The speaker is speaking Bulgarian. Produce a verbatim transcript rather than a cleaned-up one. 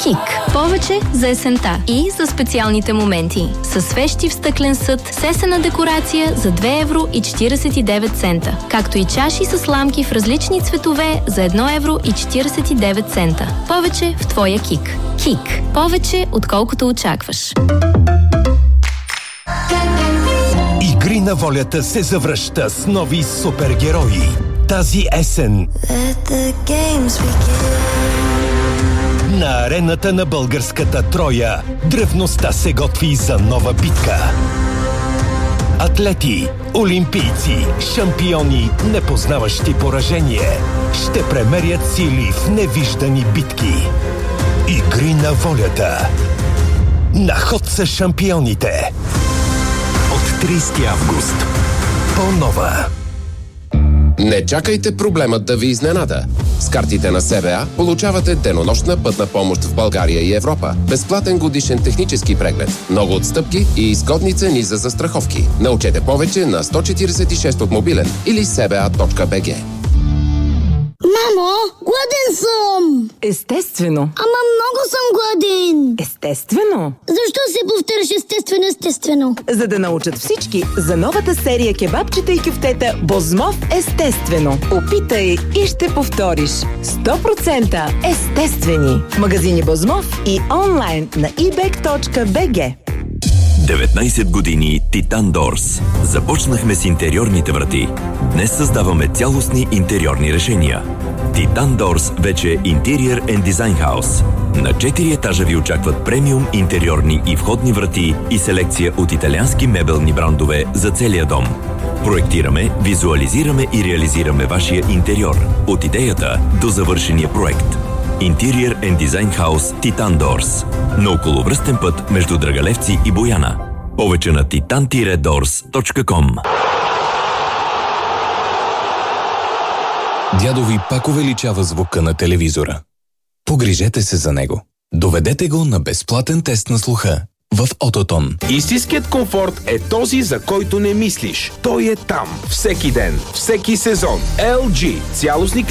Кик. Повече за есента и за специалните моменти. С свещи в стъклен съд с есенна декорация за две евро и четиридесет и девет цента. Както и чаши с ламки в различни цветове за едно евро и четиридесет и девет цента. Повече в твоя Кик. Кик. Повече отколкото очакваш. Игри на волята се завръща с нови супергерои. Тази есен на арената на българската Троя древността се готви за нова битка. Атлети, олимпийци, шампиони, непознаващи поражение ще премерят сили в невиждани битки. Игри на волята. На ход са шампионите. От тридесети август. По-нова. Не чакайте проблемът да ви изненада. С картите на СБА получавате денонощна пътна помощ в България и Европа, безплатен годишен технически преглед, много отстъпки и изгодни цени за застраховки. Научете повече на сто четиридесет и шест от мобилен или сба точка би джи. Мамо, гладен съм! Естествено. Ама много съм гладен! Естествено. Защо се повтаряш естествено, естествено? За да научат всички за новата серия кебабчета и кюфтета Бозмов естествено. Опитай и ще повториш. сто процента естествени. Магазини Бозмов и онлайн на и бек точка би джи. деветнайсет години Титан Дорс. Започнахме с интериорните врати. Днес създаваме цялостни интериорни решения. Титан Дорс вече е Interior and Design House. На четири етажа ви очакват премиум интериорни и входни врати и селекция от италиански мебелни брандове за целия дом. Проектираме, визуализираме и реализираме вашия интериор. От идеята до завършения проект. Interior and Design House Titan Doors. На околовръстен път между Драгалевци и Бояна. Повече на титан дорс точка ком. Дядо ви пак увеличава звука на телевизора. Погрижете се за него. Доведете го на безплатен тест на слуха в Ототон. Истинският комфорт е този, за който не мислиш. Той е там. Всеки ден, всеки сезон. ел джи. Цялостни